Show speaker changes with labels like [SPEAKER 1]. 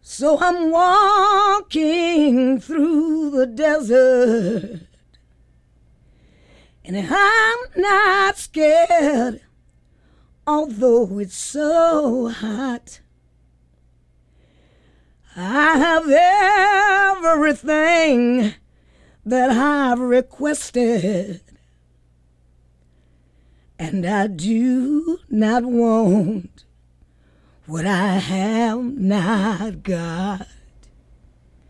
[SPEAKER 1] So I'm walking through the desert, and I'm not scared, although it's so hot. I have everything that I've requested, and I do not want what I have not got.